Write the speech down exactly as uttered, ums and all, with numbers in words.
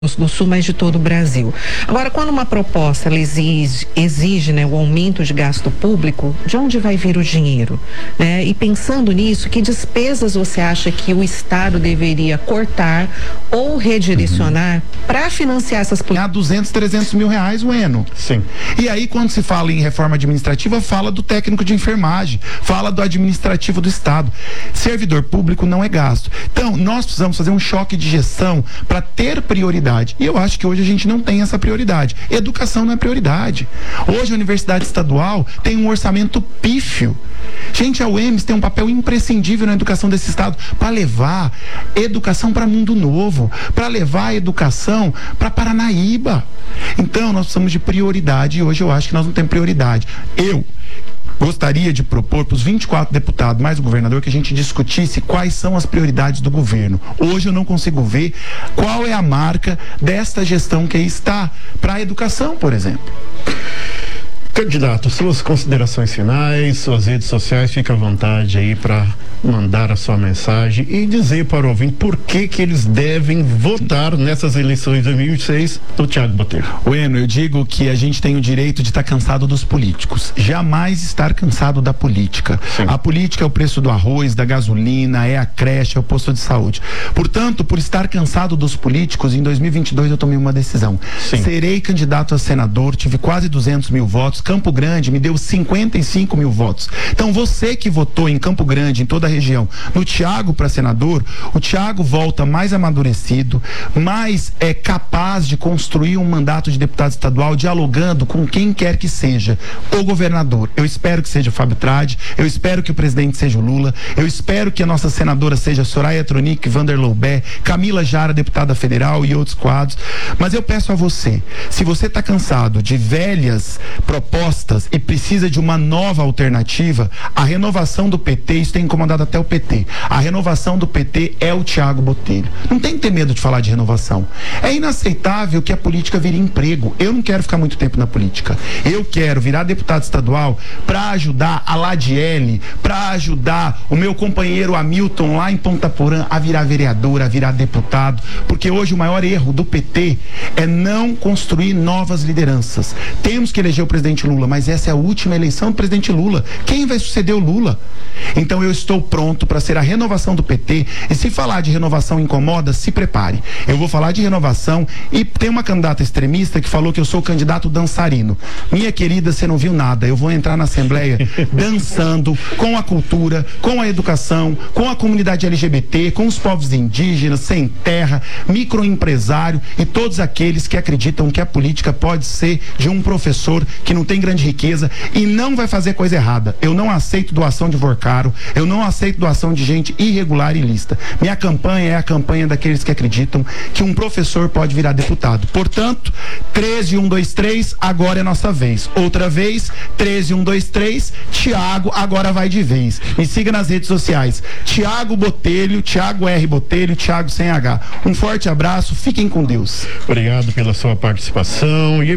do Sul, mas de todo o Brasil. Agora, quando uma proposta ela exige, exige né, o aumento de gasto público, de onde vai vir o dinheiro? Né? E pensando nisso, que despesas você acha que o Estado deveria cortar ou redirecionar uhum. para financiar essas políticas? Há duzentos, trezentos mil reais o eno. Sim. E aí, quando se fala em reforma administrativa, fala do técnico de enfermagem, fala do administrativo do Estado. Servidor público não é gasto. Então, nós precisamos fazer um choque de gestão para ter prioridade. E eu acho que hoje a gente não tem essa prioridade. Educação não é prioridade. Hoje a Universidade Estadual tem um orçamento pífio. Gente, a U E M S tem um papel imprescindível na educação desse estado para levar educação para mundo novo, para levar a educação para Paranaíba. Então, nós precisamos de prioridade e hoje eu acho que nós não temos prioridade. Eu gostaria de propor para os vinte e quatro deputados, mais o governador, que a gente discutisse quais são as prioridades do governo. Hoje eu não consigo ver qual é a marca desta gestão que aí está para a educação, por exemplo. Candidato, suas considerações finais, suas redes sociais, fica à vontade aí para mandar a sua mensagem e dizer para o ouvinte por que que eles devem votar nessas eleições de dois mil e vinte e seis do Thiago Botelho. Bueno, eu digo que a gente tem o direito de estar cansado dos políticos, jamais estar cansado da política. Sim. A política é o preço do arroz, da gasolina, é a creche, é o posto de saúde. Portanto, por estar cansado dos políticos, em dois mil e vinte e dois eu tomei uma decisão. Sim. Serei candidato a senador, tive quase duzentos mil votos, Campo Grande me deu cinquenta e cinco mil votos. Então você que votou em Campo Grande, em toda a região, no Thiago para senador, o Thiago volta mais amadurecido, mais é capaz de construir um mandato de deputado estadual dialogando com quem quer que seja. O governador, eu espero que seja o Fábio Tradi, eu espero que o presidente seja o Lula, eu espero que a nossa senadora seja Soraya Tronic, Vander Loubet, Camila Jara, deputada federal e outros quadros. Mas eu peço a você, se você está cansado de velhas propostas e precisa de uma nova alternativa, a renovação do P T, isso tem incomodado até o P T, a renovação do P T é o Thiago Botelho. Não tem que ter medo de falar de renovação. É inaceitável que a política vire emprego. Eu não quero ficar muito tempo na política. Eu quero virar deputado estadual para ajudar a Ladiele, para ajudar o meu companheiro Hamilton lá em Ponta Porã a virar vereador, a virar deputado, porque hoje o maior erro do P T é não construir novas lideranças. Temos que eleger o presidente Lula, mas essa é a última eleição do presidente Lula. Quem vai suceder o Lula? Então eu estou pronto para ser a renovação do P T, e se falar de renovação incomoda, se prepare. Eu vou falar de renovação e tem uma candidata extremista que falou que eu sou candidato dançarino. Minha querida, você não viu nada. Eu vou entrar na Assembleia dançando com a cultura, com a educação, com a comunidade L G B T, com os povos indígenas, sem terra, microempresário e todos aqueles que acreditam que a política pode ser de um professor que não tem grande riqueza e não vai fazer coisa errada. Eu não aceito doação de vorcaro, eu não aceito doação de gente irregular e ilícita. Minha campanha é a campanha daqueles que acreditam que um professor pode virar deputado. Portanto, treze um dois três, agora é nossa vez. Outra vez, treze um dois três, Thiago agora vai de vez. Me siga nas redes sociais. Thiago Botelho, Thiago R. Botelho, Thiago sem H. Um forte abraço, fiquem com Deus. Obrigado pela sua participação. E